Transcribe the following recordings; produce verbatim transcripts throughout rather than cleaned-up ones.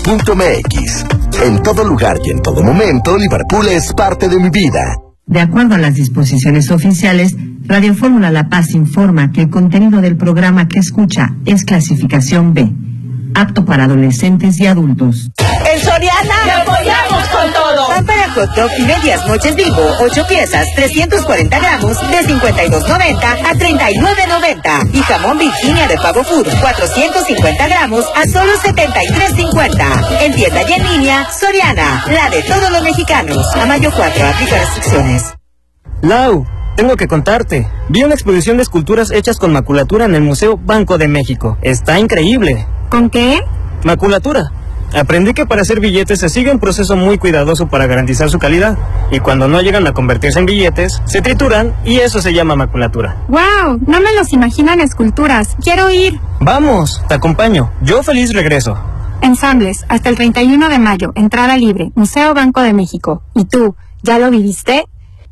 punto m x. En todo lugar y en todo momento, Liverpool es parte de mi vida. De acuerdo a las disposiciones oficiales, Radio Fórmula La Paz informa que el contenido del programa que escucha es clasificación B, apto para adolescentes y adultos. En Soriana ¡te apoyamos con todo! Pan para hot dog y medias noches Bimbo, ocho piezas, trescientos cuarenta gramos, de cincuenta y dos noventa a treinta y nueve noventa. Y jamón Virginia de Pavo Food, cuatrocientos cincuenta gramos, a solo setenta y tres cincuenta. En tienda y en línea, Soriana, la de todos los mexicanos. A mayo cuatro, aplica restricciones. Lau, tengo que contarte. Vi una exposición de esculturas hechas con maculatura en el Museo Banco de México. Está increíble. ¿Con qué? Maculatura. Aprendí que para hacer billetes se sigue un proceso muy cuidadoso para garantizar su calidad. Y cuando no llegan a convertirse en billetes, se trituran y eso se llama maculatura. ¡Wow! No me los imagino en esculturas. ¡Quiero ir! Vamos, te acompaño. Yo feliz regreso. Ensambles, hasta el treinta y uno de mayo, entrada libre, Museo Banco de México. ¿Y tú, ya lo viviste?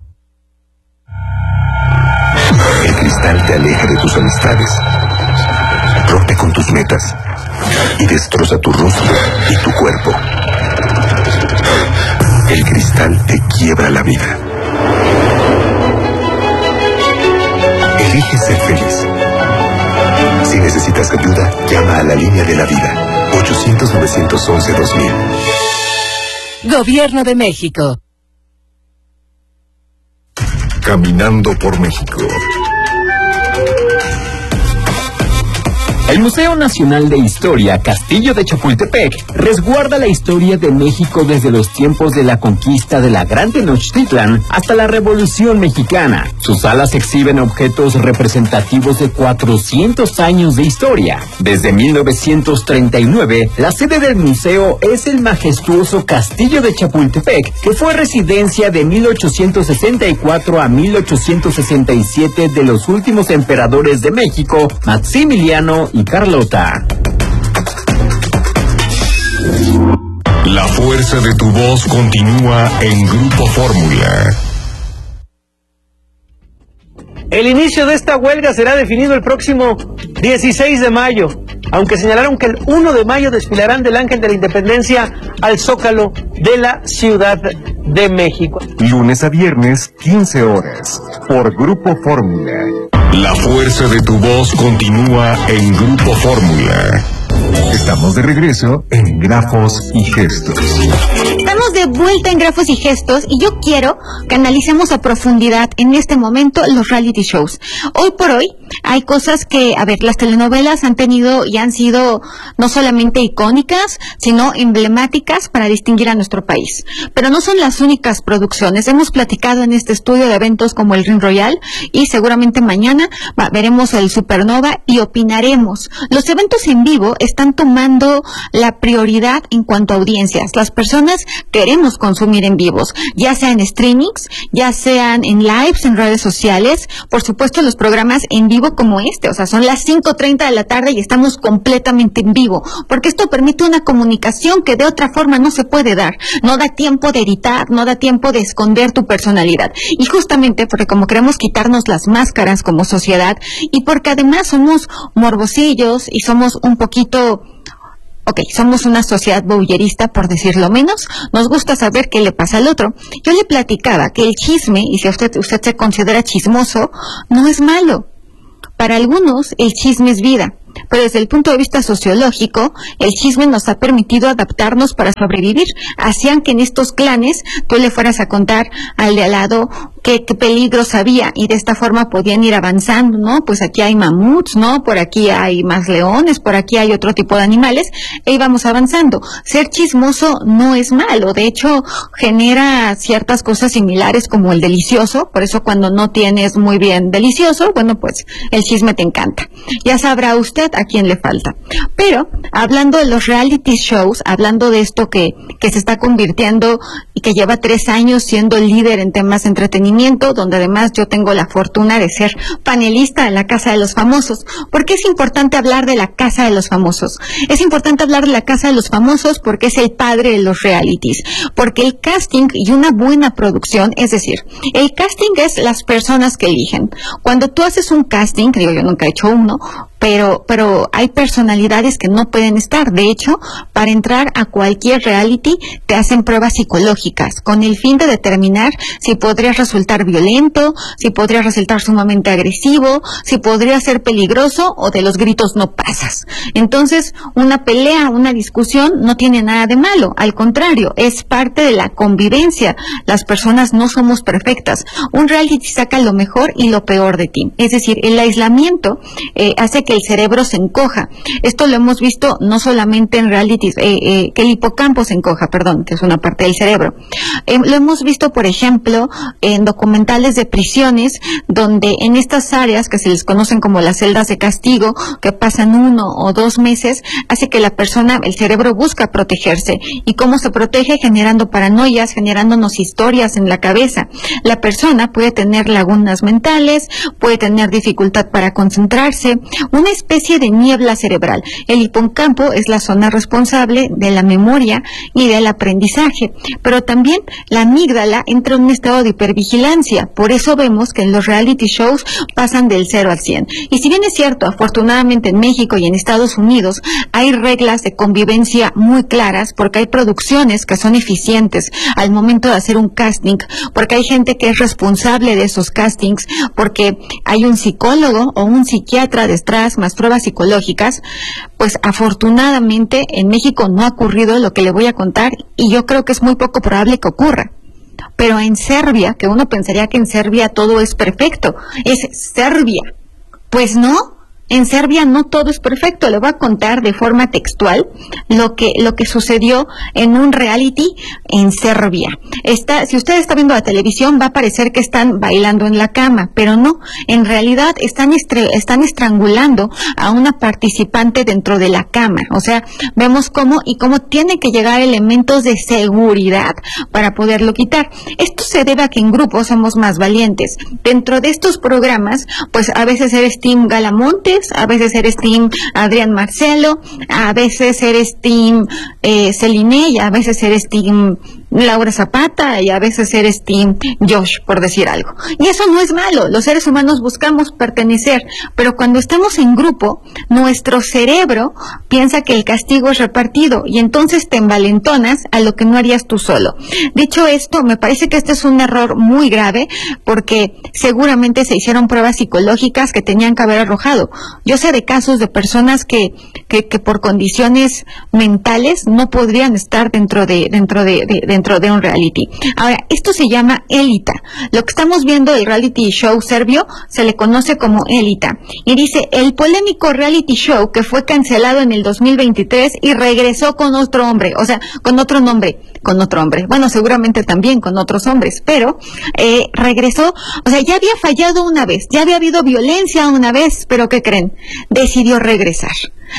El cristal te aleja de tus amistades, rompe con tus metas y destroza tu rostro y tu cuerpo. El cristal te quiebra la vida. Elige ser feliz. Si necesitas ayuda, llama a la línea de la vida. ochocientos, novecientos once, dos mil. Gobierno de México. Caminando por México. El Museo Nacional de Historia Castillo de Chapultepec resguarda la historia de México desde los tiempos de la conquista de la Gran Tenochtitlan hasta la Revolución Mexicana. Sus salas exhiben objetos representativos de cuatrocientos años de historia. Desde mil novecientos treinta y nueve, la sede del museo es el majestuoso Castillo de Chapultepec, que fue residencia de mil ochocientos sesenta y cuatro a mil ochocientos sesenta y siete de los últimos emperadores de México, Maximiliano y Carlota. La fuerza de tu voz continúa en Grupo Fórmula. El inicio de esta huelga será definido el próximo dieciséis de mayo, aunque señalaron que el uno de mayo desfilarán del Ángel de la Independencia al Zócalo de la Ciudad de México. Lunes a viernes, quince horas, por Grupo Fórmula. La fuerza de tu voz continúa en Grupo Fórmula. Estamos de regreso en Grafos y Gestos. Estamos de vuelta en Grafos y Gestos y yo quiero que analicemos a profundidad en este momento los reality shows. Hoy por hoy hay cosas que, a ver, las telenovelas han tenido y han sido no solamente icónicas, sino emblemáticas para distinguir a nuestro país. Pero no son las únicas producciones. Hemos platicado en este estudio de eventos como el Ring Royal y seguramente mañana va, veremos el Supernova y opinaremos. Los eventos en vivo están tomando la prioridad en cuanto a audiencias. Las personas queremos consumir en vivos, ya sea en streamings, ya sean en lives, en redes sociales, por supuesto los programas en vivo como este, o sea, son las cinco treinta de la tarde y estamos completamente en vivo, porque esto permite una comunicación que de otra forma no se puede dar, no da tiempo de editar, no da tiempo de esconder tu personalidad, y justamente porque como queremos quitarnos las máscaras como sociedad, y porque además somos morbosillos y somos un poquito... Ok, somos una sociedad voyerista, por decirlo menos, nos gusta saber qué le pasa al otro. Yo le platicaba que el chisme, y si usted, usted se considera chismoso, no es malo. Para algunos, el chisme es vida, pero desde el punto de vista sociológico, el chisme nos ha permitido adaptarnos para sobrevivir. Hacían que en estos clanes tú le fueras a contar al de al lado qué, qué peligros había y de esta forma podían ir avanzando, ¿no? Pues aquí hay mamuts, ¿no? Por aquí hay más leones, por aquí hay otro tipo de animales e íbamos avanzando. Ser chismoso no es malo, de hecho genera ciertas cosas similares como el delicioso, por eso cuando no tienes muy bien delicioso, bueno, pues el chisme te encanta. Ya sabrá usted a quién le falta. Pero, hablando de los reality shows, hablando de esto que, que se está convirtiendo y que lleva tres años siendo el líder en temas de entretenimiento, donde además yo tengo la fortuna de ser panelista en la Casa de los Famosos. ¿Por qué es importante hablar de la Casa de los Famosos? Es importante hablar de la Casa de los Famosos porque es el padre de los realities, porque el casting y una buena producción, es decir, el casting es las personas que eligen. Cuando tú haces un casting, digo yo nunca he hecho uno, pero, pero hay personalidades que no pueden estar. De hecho, para entrar a cualquier reality te hacen pruebas psicológicas con el fin de determinar si podrías resultar violento, si podrías resultar sumamente agresivo, si podrías ser peligroso o de los gritos no pasas. Entonces, una pelea, una discusión no tiene nada de malo, al contrario, es parte de la convivencia. Las personas no somos perfectas. Un reality saca lo mejor y lo peor de ti. Es decir, el aislamiento eh, hace que el cerebro se encoja. Esto lo hemos visto no solamente en realities, eh, eh, que el hipocampo se encoja, perdón, que es una parte del cerebro. Eh, lo hemos visto, por ejemplo, en documentales de prisiones, donde en estas áreas que se les conocen como las celdas de castigo, que pasan uno o dos meses, hace que la persona, el cerebro busca protegerse. ¿Y cómo se protege? Generando paranoias, generándonos historias en la cabeza. La persona puede tener lagunas mentales, puede tener dificultad para concentrarse, una especie de niebla cerebral. El hipocampo es la zona responsable de la memoria y del aprendizaje, pero también la amígdala entra en un estado de hipervigilancia. Por eso vemos que en los reality shows pasan del cero al cien. Y si bien es cierto, afortunadamente en México y en Estados Unidos hay reglas de convivencia muy claras, porque hay producciones que son eficientes al momento de hacer un casting, porque hay gente que es responsable de esos castings, porque hay un psicólogo o un psiquiatra detrás, más pruebas psicológicas, pues afortunadamente en México no ha ocurrido lo que le voy a contar, y yo creo que es muy poco probable que ocurra. Pero en Serbia, que uno pensaría que en Serbia todo es perfecto, es Serbia. Pues no. En Serbia no todo es perfecto. Le voy a contar de forma textual lo que lo que sucedió en un reality en Serbia. Está, si usted está viendo la televisión, va a parecer que están bailando en la cama, pero no. En realidad están estre, están estrangulando a una participante dentro de la cama. O sea, vemos cómo y cómo tiene que llegar elementos de seguridad para poderlo quitar. Esto se debe a que en grupo somos más valientes. Dentro de estos programas, pues a veces eres Team Galamonte, a veces eres Team Adrián Marcelo, a veces eres Team eh, Celine, y a veces eres Team Laura Zapata, y a veces eres Team Josh, por decir algo. Y eso no es malo, los seres humanos buscamos pertenecer, pero cuando estamos en grupo, nuestro cerebro piensa que el castigo es repartido, y entonces te envalentonas a lo que no harías tú solo. Dicho esto, me parece que este es un error muy grave, porque seguramente se hicieron pruebas psicológicas que tenían que haber arrojado. Yo sé de casos de personas que, que, que por condiciones mentales no podrían estar dentro de, dentro de, de, dentro de un reality. Ahora, esto se llama élita. Lo que estamos viendo del reality show serbio se le conoce como élita. Y dice, el polémico reality show que fue cancelado en el dos mil veintitrés y regresó con otro hombre, o sea, con otro nombre, con otro hombre. Bueno, seguramente también con otros hombres, pero eh, regresó, o sea, ya había fallado una vez, ya había habido violencia una vez, pero ¿qué creen? Decidió regresar.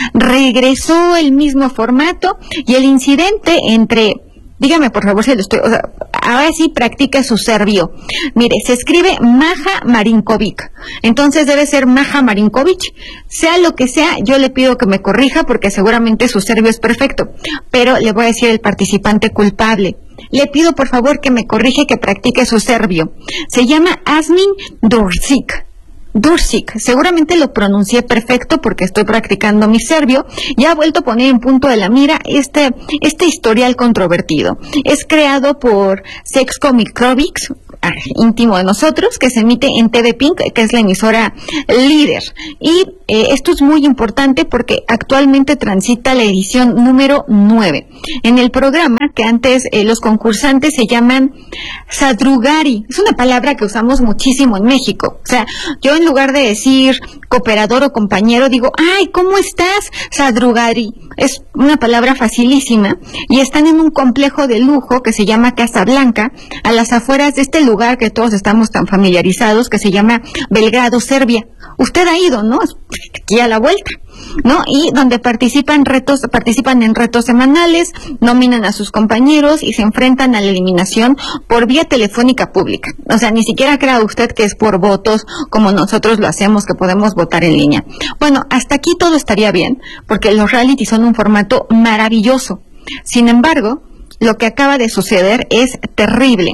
Regresó el mismo formato y el incidente entre... Dígame, por favor, si lo estoy... O sea, ahora sí practica su serbio. Mire, se escribe Maja Marinkovic. Entonces debe ser Maja Marinkovic. Sea lo que sea, yo le pido que me corrija porque seguramente su serbio es perfecto. Pero le voy a decir el participante culpable. Le pido, por favor, que me corrija y que practique su serbio. Se llama Asmin Dursic. Dursic, seguramente lo pronuncié perfecto porque estoy practicando mi serbio y ha vuelto a poner en punto de la mira este, este historial controvertido. Es creado por Sexko Microvics, íntimo de nosotros, que se emite en T V Pink, que es la emisora líder. Y eh, esto es muy importante porque actualmente transita la edición número nueve. En el programa, que antes eh, los concursantes se llaman sadrugari, es una palabra que usamos muchísimo en México. O sea, yo en lugar de decir cooperador o compañero, digo, ay, ¿cómo estás, sadrugari? Es una palabra facilísima y están en un complejo de lujo que se llama Casa Blanca, a las afueras de este lugar que todos estamos tan familiarizados, que se llama Belgrado, Serbia. Usted ha ido, ¿no? Aquí a la vuelta, ¿no? Y donde participan retos, participan en retos semanales, nominan a sus compañeros y se enfrentan a la eliminación por vía telefónica pública. O sea, ni siquiera crea usted que es por votos como nosotros lo hacemos, que podemos votar en línea. Bueno, hasta aquí todo estaría bien, porque los reality son un formato maravilloso. Sin embargo, lo que acaba de suceder es terrible.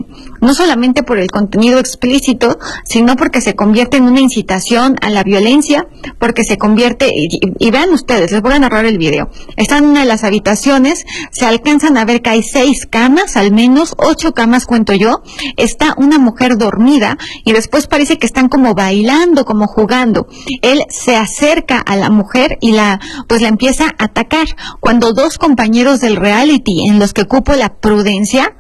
no solamente por el contenido explícito, sino porque se convierte en una incitación a la violencia, porque se convierte, y, y vean ustedes, les voy a narrar el video, están en una de las habitaciones, se alcanzan a ver que hay seis camas, al menos, ocho camas cuento yo, está una mujer dormida, y después parece que están como bailando, como jugando, él se acerca a la mujer y la, pues la empieza a atacar, cuando dos compañeros del reality, en los que ocupo la prudencia,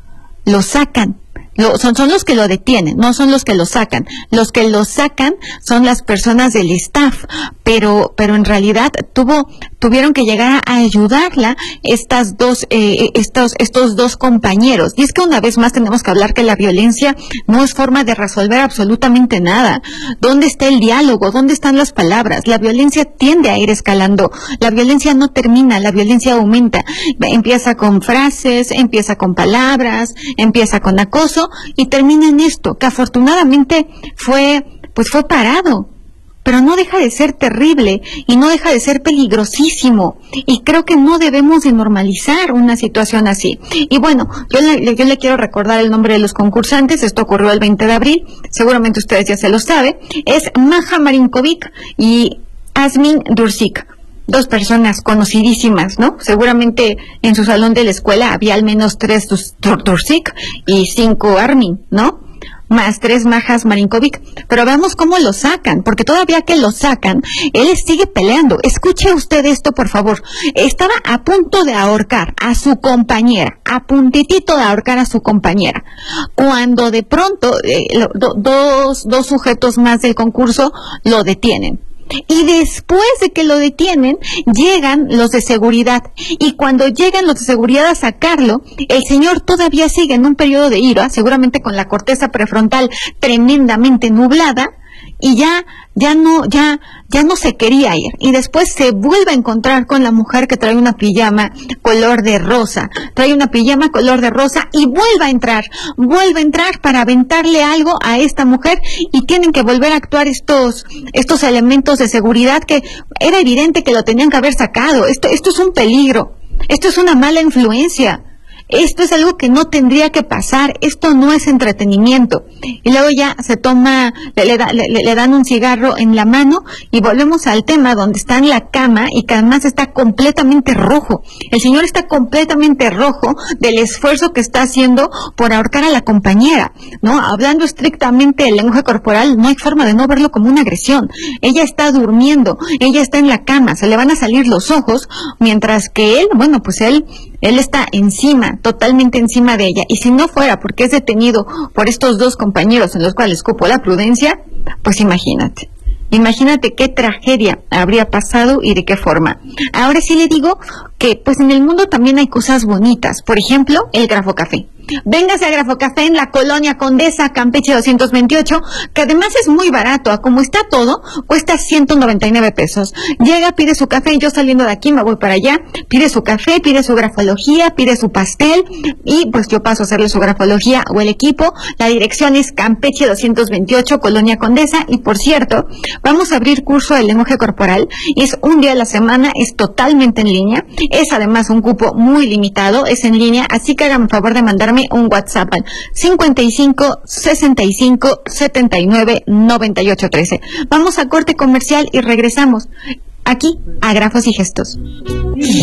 lo sacan. Lo, son, son los que lo detienen, no son los que lo sacan. Los que lo sacan son las personas del staff, pero, pero en realidad tuvo, tuvieron que llegar a ayudarla estas dos, eh, estos, estos dos compañeros. Y es que una vez más tenemos que hablar que la violencia no es forma de resolver absolutamente nada. ¿Dónde está el diálogo? ¿Dónde están las palabras? La violencia tiende a ir escalando. La violencia no termina, la violencia aumenta. Empieza con frases, empieza con palabras, empieza con acoso, y termina en esto, que afortunadamente fue, pues fue parado, pero no deja de ser terrible y no deja de ser peligrosísimo, y creo que no debemos de normalizar una situación así. Y bueno, yo le, yo le quiero recordar el nombre de los concursantes. Esto ocurrió el veinte de abril, seguramente ustedes ya se lo saben, es Maja Marinkovic y Asmin Dursik. Dos personas conocidísimas, ¿no? Seguramente en su salón de la escuela había al menos tres Dursik y cinco Armin, ¿no? Más tres Majas Marinkovic. Pero veamos cómo lo sacan, porque todavía que lo sacan, él sigue peleando. Escuche usted esto, por favor. Estaba a punto de ahorcar a su compañera, a puntitito de ahorcar a su compañera, cuando de pronto eh, do, dos, dos sujetos más del concurso lo detienen. Y después de que lo detienen, llegan los de seguridad. Y cuando llegan los de seguridad a sacarlo, el señor todavía sigue en un periodo de ira, seguramente con la corteza prefrontal tremendamente nublada, y ya, ya no, ya, ya no se quería ir. Y después se vuelve a encontrar con la mujer que trae una pijama color de rosa. Trae una pijama color de rosa y vuelve a entrar. Vuelve a entrar para aventarle algo a esta mujer, y tienen que volver a actuar estos, estos elementos de seguridad que era evidente que lo tenían que haber sacado. Esto, esto es un peligro. Esto es una mala influencia. Esto es algo que no tendría que pasar, esto no es entretenimiento. Y luego ya se toma, le, le, da, le, le dan un cigarro en la mano, y volvemos al tema donde está en la cama y que además está completamente rojo. El señor está completamente rojo del esfuerzo que está haciendo por ahorcar a la compañera, ¿no? Hablando estrictamente del lenguaje corporal, no hay forma de no verlo como una agresión. Ella está durmiendo, ella está en la cama, se le van a salir los ojos, mientras que él, bueno, pues él, él está encima, totalmente encima de ella. Y si no fuera porque es detenido por estos dos compañeros en los cuales cupo la prudencia, pues imagínate. Imagínate qué tragedia habría pasado y de qué forma. Ahora sí le digo que pues en el mundo también hay cosas bonitas. Por ejemplo, el Grafo Café. Véngase a Grafo Café en la Colonia Condesa, Campeche doscientos veintiocho, que además es muy barato. A como está todo, cuesta ciento noventa y nueve pesos. Llega, pide su café, y yo saliendo de aquí me voy para allá, pide su café, pide su grafología, pide su pastel, y pues yo paso a hacerle su grafología o el equipo. La dirección es Campeche doscientos veintiocho, Colonia Condesa, y por cierto, vamos a abrir curso de lenguaje corporal, y es un día a la semana, es totalmente en línea, es además un cupo muy limitado, es en línea, así que háganme favor de mandarme un WhatsApp al cincuenta y cinco, sesenta y cinco, setenta y nueve, noventa y ocho, trece. Vamos a corte comercial y regresamos aquí a Grafos y Gestos.